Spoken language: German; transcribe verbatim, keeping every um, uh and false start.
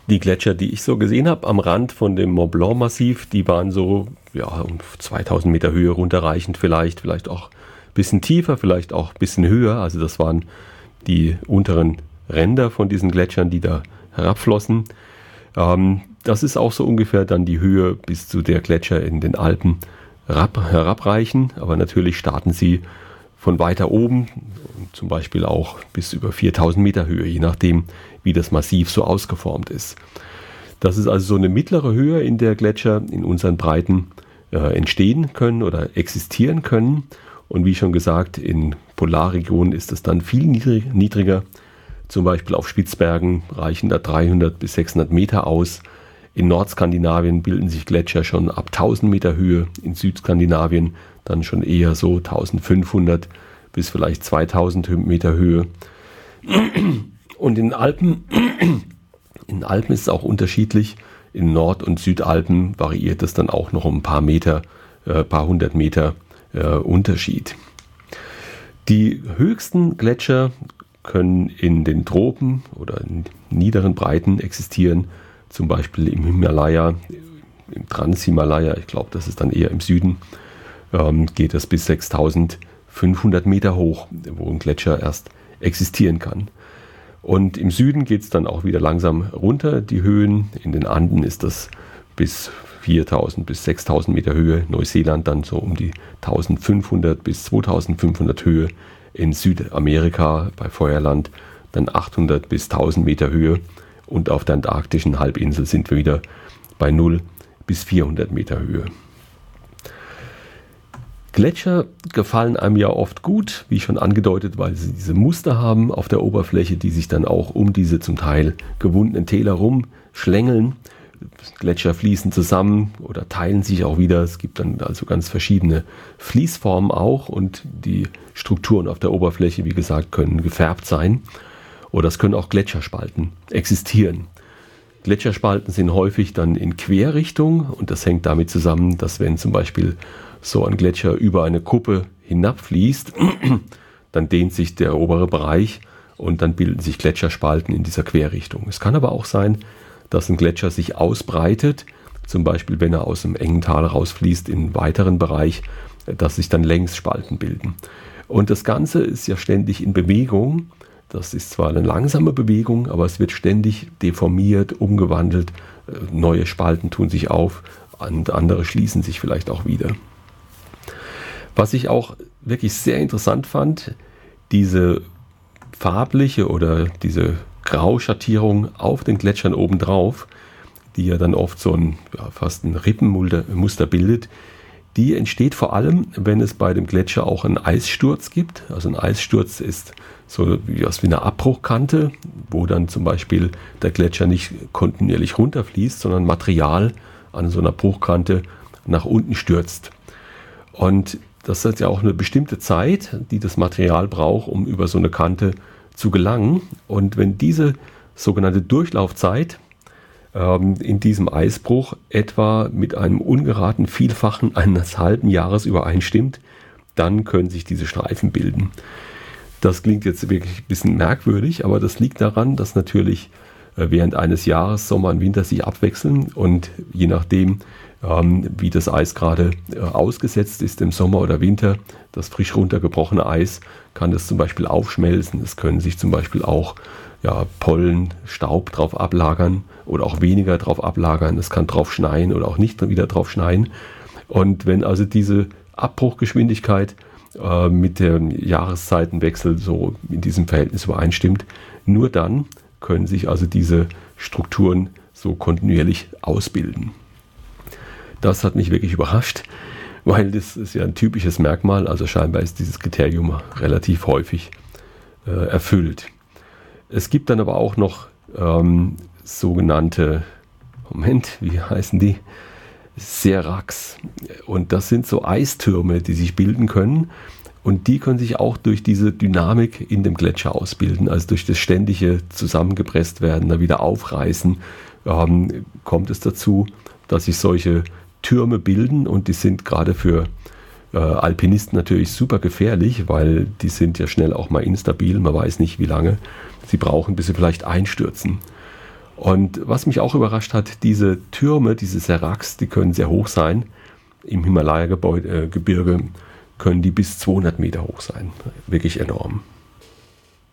Die Gletscher, die ich so gesehen habe am Rand von dem Mont Blanc Massiv, die waren so ja, um zweitausend Meter Höhe runterreichend vielleicht, vielleicht auch ein bisschen tiefer, vielleicht auch ein bisschen höher. Also das waren die unteren Ränder von diesen Gletschern, die da herabflossen. Ähm, das ist auch so ungefähr dann die Höhe, bis zu der Gletscher in den Alpen herab, herabreichen. Aber natürlich starten sie von weiter oben, zum Beispiel auch bis über viertausend Meter Höhe, je nachdem, wie das Massiv so ausgeformt ist. Das ist also so eine mittlere Höhe, in der Gletscher in unseren Breiten äh, entstehen können oder existieren können. Und wie schon gesagt, in Polarregionen ist es dann viel niedrig, niedriger. Zum Beispiel auf Spitzbergen reichen da dreihundert bis sechshundert Meter aus. In Nordskandinavien bilden sich Gletscher schon ab tausend Meter Höhe. In Südskandinavien dann schon eher so eintausendfünfhundert bis vielleicht zweitausend Meter Höhe. Und in Alpen, in Alpen ist es auch unterschiedlich. In Nord- und Südalpen variiert es dann auch noch um ein paar Meter, äh, paar hundert Meter äh, Unterschied. Die höchsten Gletscher können in den Tropen oder in niederen Breiten existieren, zum Beispiel im Himalaya, im Transhimalaya, ich glaube, das ist dann eher im Süden, ähm, geht das bis sechstausendfünfhundert Meter hoch, wo ein Gletscher erst existieren kann. Und im Süden geht es dann auch wieder langsam runter, die Höhen. In den Anden ist das bis viertausend bis sechstausend Meter Höhe, Neuseeland dann so um die eintausendfünfhundert bis zweitausendfünfhundert Höhe, in Südamerika bei Feuerland dann achthundert bis tausend Meter Höhe und auf der antarktischen Halbinsel sind wir wieder bei null bis vierhundert Meter Höhe. Gletscher gefallen einem ja oft gut, wie schon angedeutet, weil sie diese Muster haben auf der Oberfläche, die sich dann auch um diese zum Teil gewundenen Täler rumschlängeln. Gletscher fließen zusammen oder teilen sich auch wieder. Es gibt dann also ganz verschiedene Fließformen auch und die Strukturen auf der Oberfläche, wie gesagt, können gefärbt sein. Oder es können auch Gletscherspalten existieren. Gletscherspalten sind häufig dann in Querrichtung und das hängt damit zusammen, dass wenn zum Beispiel so ein Gletscher über eine Kuppe hinabfließt, dann dehnt sich der obere Bereich und dann bilden sich Gletscherspalten in dieser Querrichtung. Es kann aber auch sein, dass ein Gletscher sich ausbreitet, zum Beispiel wenn er aus einem engen Tal rausfließt in einen weiteren Bereich, dass sich dann Längsspalten bilden. Und das Ganze ist ja ständig in Bewegung. Das ist zwar eine langsame Bewegung, aber es wird ständig deformiert, umgewandelt. Neue Spalten tun sich auf und andere schließen sich vielleicht auch wieder. Was ich auch wirklich sehr interessant fand, diese farbliche oder diese Grauschattierung auf den Gletschern obendrauf, die ja dann oft so ein ja, fast ein Rippenmuster bildet, die entsteht vor allem, wenn es bei dem Gletscher auch einen Eissturz gibt. Also ein Eissturz ist so wie, wie eine Abbruchkante, wo dann zum Beispiel der Gletscher nicht kontinuierlich runterfließt, sondern Material an so einer Bruchkante nach unten stürzt. Und das ist ja auch eine bestimmte Zeit, die das Material braucht, um über so eine Kante zu gelangen. Und wenn diese sogenannte Durchlaufzeit ähm, in diesem Eisbruch etwa mit einem ungeraden Vielfachen eines halben Jahres übereinstimmt, dann können sich diese Streifen bilden. Das klingt jetzt wirklich ein bisschen merkwürdig, aber das liegt daran, dass natürlich äh, während eines Jahres Sommer und Winter sich abwechseln und je nachdem, ähm, wie das Eis gerade äh, ausgesetzt ist im Sommer oder Winter, das frisch runtergebrochene Eis, kann das zum Beispiel aufschmelzen. Es können sich zum Beispiel auch ja, Pollen, Staub drauf ablagern oder auch weniger drauf ablagern. Es kann drauf schneien oder auch nicht wieder drauf schneien. Und wenn also diese Abbruchgeschwindigkeit äh, mit dem Jahreszeitenwechsel so in diesem Verhältnis übereinstimmt, nur dann können sich also diese Strukturen so kontinuierlich ausbilden. Das hat mich wirklich überrascht, weil das ist ja ein typisches Merkmal, also scheinbar ist dieses Kriterium relativ häufig äh, erfüllt. Es gibt dann aber auch noch ähm, sogenannte, Moment, wie heißen die? Seracs. Und das sind so Eistürme, die sich bilden können. Und die können sich auch durch diese Dynamik in dem Gletscher ausbilden, also durch das ständige Zusammengepresst werden, da wieder aufreißen, ähm, kommt es dazu, dass sich solche Türme bilden und die sind gerade für äh, Alpinisten natürlich super gefährlich, weil die sind ja schnell auch mal instabil, man weiß nicht wie lange sie brauchen, bis sie vielleicht einstürzen. Und was mich auch überrascht hat, diese Türme, diese Seraks, die können sehr hoch sein. Im Himalaya-Gebirge können die bis zweihundert Meter hoch sein. Wirklich enorm.